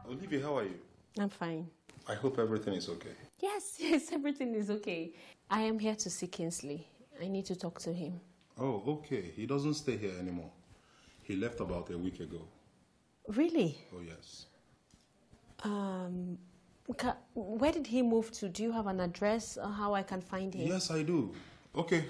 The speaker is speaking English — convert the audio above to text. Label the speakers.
Speaker 1: Olivia, how are you?
Speaker 2: I'm fine.
Speaker 1: I hope everything is okay.
Speaker 2: Yes, everything is okay. I am here to see Kingsley. I need to talk to him.
Speaker 1: Oh, okay. He doesn't stay here anymore. He left about a week ago.
Speaker 2: Really?
Speaker 1: Oh, yes.
Speaker 2: Where did he move to? Do you have an address or how I can find him?
Speaker 1: Yes, I do. Okay,